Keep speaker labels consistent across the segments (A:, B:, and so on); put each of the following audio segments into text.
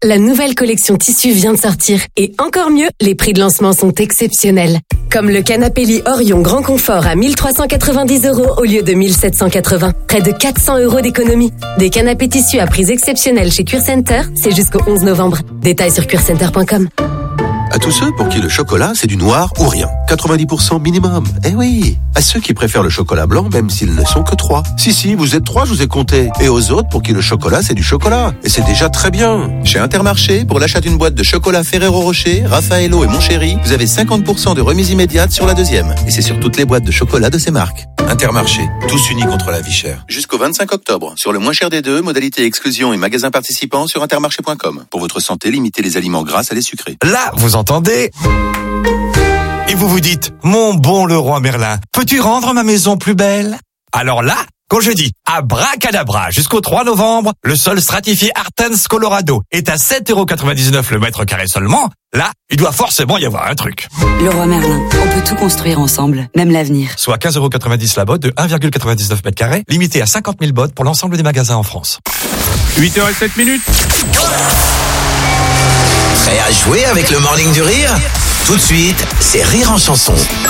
A: la nouvelle collection tissu vient de sortir. Et encore mieux, les prix de lancement sont exceptionnels. Comme le canapé lit Orion Grand Confort à 1390 € au lieu de 1780. Près de 400 € d'économie. Des canapés tissus à prix exceptionnels chez Cure Center, c'est jusqu'au 11 novembre. Détails sur curecenter.com.
B: À tous ceux pour qui le chocolat, c'est du noir ou rien. 90% minimum. Eh oui. À ceux qui préfèrent le chocolat blanc, même s'ils ne sont que 3. Si, vous êtes 3, je vous ai compté. Et aux autres pour qui le chocolat, c'est du chocolat. Et c'est déjà très bien. Chez Intermarché, pour l'achat d'une boîte de chocolat Ferrero Rocher, Raffaello et Montchéri, vous avez 50% de remise immédiate sur la deuxième. Et c'est sur toutes les boîtes de chocolat de ces marques. Intermarché, tous unis contre la vie chère. Jusqu'au 25 octobre, sur le moins cher des deux, modalité exclusion et magasins participants sur intermarché.com. Pour votre santé, limitez les aliments gras à les sucrés.
C: Là, vous entendez ? Et vous vous dites, mon bon Leroy Merlin, peux-tu rendre ma maison plus belle ? Alors là, quand je dis abracadabra jusqu'au 3 novembre, le sol stratifié Artens Colorado est à 7,99 € le mètre carré seulement, là, il doit forcément y avoir un truc.
D: Leroy Merlin, on peut tout construire ensemble, même l'avenir.
C: Soit 15,90 € la botte de 1,99 mètre carré, limité à 50 000 bottes pour l'ensemble des magasins en France.
E: 8h07.
F: Prêt à jouer avec le Morning du Rire ? Tout de suite, c'est Rire en chanson.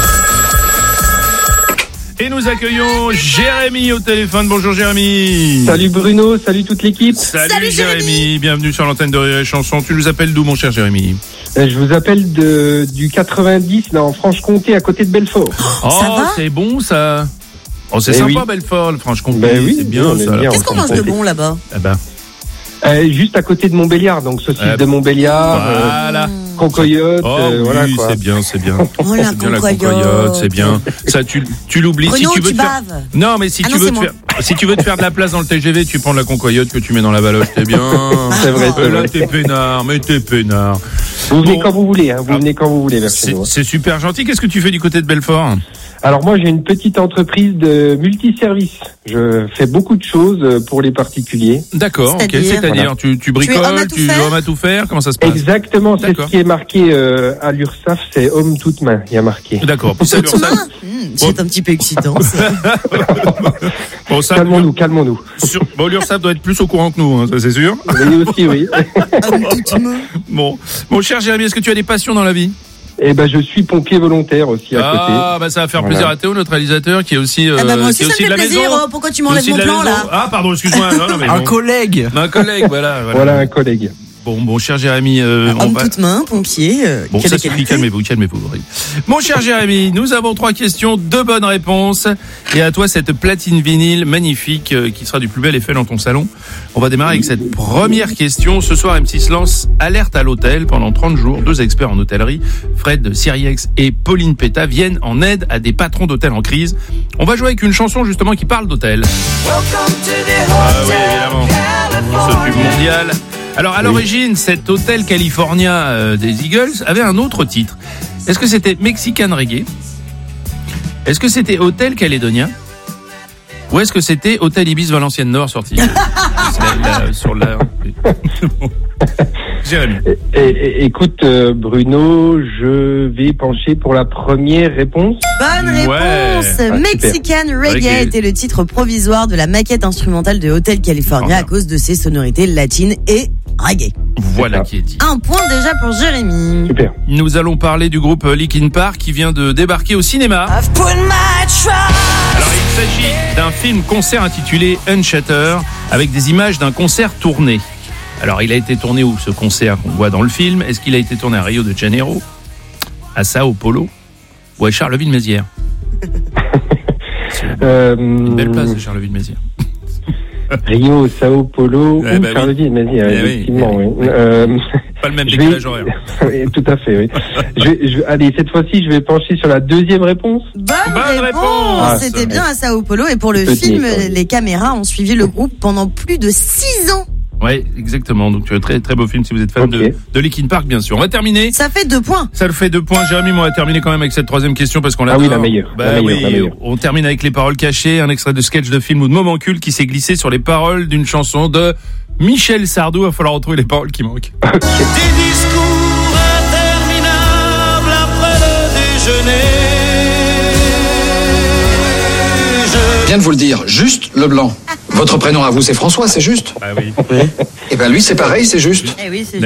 E: Et nous accueillons Jérémy au téléphone. Bonjour Jérémy.
G: Salut Bruno, salut toute l'équipe.
E: Salut Jérémy, bienvenue sur l'antenne de Rire et Chanson. Tu nous appelles d'où mon cher Jérémy ?
G: Je vous appelle du 90, là, en Franche-Comté, à côté de Belfort.
E: Oh, c'est bon ça. Oh, c'est sympa Belfort, le Franche-Comté.
G: Oui,
E: c'est bien ça.
H: Qu'est-ce qu'on mange de bon là-bas ?
G: Juste à côté de Montbéliard, donc saucisse de Montbéliard,
E: voilà.
G: Concoyote, voilà quoi.
E: c'est bien.
H: Oh la
E: C'est bien la concoyote, c'est bien. Ça, tu l'oublies.
H: Bruno,
E: si tu veux
H: tu
E: te faire...
H: baves.
E: Non, mais si tu veux te faire de la place dans le TGV, tu prends de la concoyote que tu mets dans la baloche, c'est bien.
G: C'est vrai.
E: Là, t'es peinard, mais t'es peinard.
G: Vous venez quand vous voulez, vous venez quand vous voulez, merci.
E: C'est super gentil. Qu'est-ce que tu fais du côté de Belfort ?
G: Alors moi, j'ai une petite entreprise de multiservices. Je fais beaucoup de choses pour les particuliers.
E: D'accord, ok. C'est-à-dire, voilà. tu bricoles, tu es homme à tout faire, comment ça se passe ?
G: Exactement, c'est ce qui est marqué à l'URSSAF, c'est homme toute main, il y a marqué.
E: D'accord.
H: Toute main c'est un petit peu excitant.
E: Bon, ça,
G: calmons-nous.
E: Bon, l'URSSAF doit être plus au courant que nous, hein, ça c'est sûr.
G: Oui aussi, oui.
H: Toute main.
E: Bon, mon cher Jérémy, est-ce que tu as des passions dans la vie ?
G: Eh ben, je suis pompier volontaire aussi à côté.
E: Ah, bah ça va faire plaisir à Théo, notre réalisateur, qui est aussi,
H: moi aussi, ça me fait
E: de la
H: plaisir.
E: maison.
H: Oh, pourquoi tu m'enlèves mon plan là ?
E: Ah, pardon, excuse-moi. Non, mais
C: Un collègue,
E: voilà.
G: Voilà un collègue.
E: Bon, cher Jérémy,
H: homme toute main, pompier.
E: Bon, ça suffit, calmez-vous. Mon cher Jérémy, nous avons 3 questions, 2 bonnes réponses. Et à toi, cette platine vinyle magnifique qui sera du plus bel effet dans ton salon. On va démarrer avec cette première question. Ce soir, M6 lance Alerte à l'hôtel. Pendant 30 jours, 2 experts en hôtellerie, Fred Siriex et Pauline Péta, viennent en aide à des patrons d'hôtels en crise. On va jouer avec une chanson justement qui parle d'hôtel. Ah oui, évidemment. Ce tube mondial. Alors, à l'origine, cet hôtel California des Eagles avait un autre titre. Est-ce que c'était Mexican Reggae ? Est-ce que c'était Hôtel Calédonia ? Ou est-ce que c'était Hôtel Ibis Valenciennes Nord sorti sur la... Jérémy.
G: Écoute, Bruno, je vais pencher pour la première réponse.
H: Bonne réponse. Mexican Reggae était le titre provisoire de la maquette instrumentale de Hôtel California à cause de ses sonorités latines et reggae.
E: Voilà qui est dit.
H: Un point déjà pour Jérémy.
G: Super.
E: Nous allons parler du groupe Linkin Park qui vient de débarquer au cinéma. Alors il s'agit d'un film-concert intitulé Unshatter avec des images d'un concert tourné. Alors il a été tourné où ce concert qu'on voit dans le film ? Est-ce qu'il a été tourné à Rio de Janeiro, à Sao Paulo ou à Charleville-Mézières ? Une belle place de Charleville-Mézières.
G: Rio, Sao Paulo ou Charleville-Mézières, effectivement. Oui.
E: Pas le même décalage horaire.
G: Oui, tout à fait, oui. Allez, cette fois-ci, je vais pencher sur la deuxième réponse.
H: Bonne réponse. C'était bien à Sao Paulo et pour le film, les caméras ont suivi le groupe pendant plus de 6 ans.
E: Ouais, exactement. Donc, très, très beau film si vous êtes fan de Linkin Park, bien sûr. On va terminer.
H: Ça fait 2 points.
E: Ça le fait 2 points. Jérémy, on va terminer quand même avec cette 3e question parce qu'on l'a.
G: Ah oui, la meilleure. La meilleure.
E: On termine avec les paroles cachées, un extrait de sketch de film ou de moment culte qui s'est glissé sur les paroles d'une chanson de Michel Sardou. Il va falloir retrouver les paroles qui manquent.
I: Des discours interminables après le déjeuner.
J: Je viens de vous le dire, juste Leblanc. Votre prénom à vous, c'est François, c'est juste ?
E: Ah oui.
J: Et ben lui, c'est pareil, c'est juste.
H: Eh oui, c'est